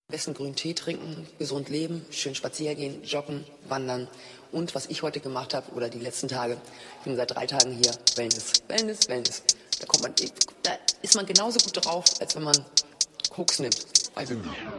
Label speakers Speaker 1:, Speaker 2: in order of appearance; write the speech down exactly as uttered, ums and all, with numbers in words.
Speaker 1: Am besten grünen Tee trinken, gesund leben, schön spazieren gehen, joggen, wandern. Und was ich heute gemacht habe, oder die letzten Tage, ich bin seit drei Tagen hier, Wellness, Wellness, Wellness. Da kommt man, da ist man genauso gut drauf, als wenn man Koks nimmt. Also